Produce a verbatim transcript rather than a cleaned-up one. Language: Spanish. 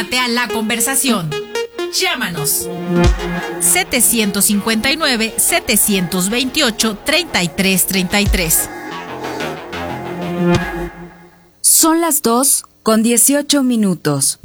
Súmate a la conversación. Llámanos. setecientos cincuenta y nueve, setecientos veintiocho, treinta y tres treinta y tres. Son las dos con dieciocho minutos.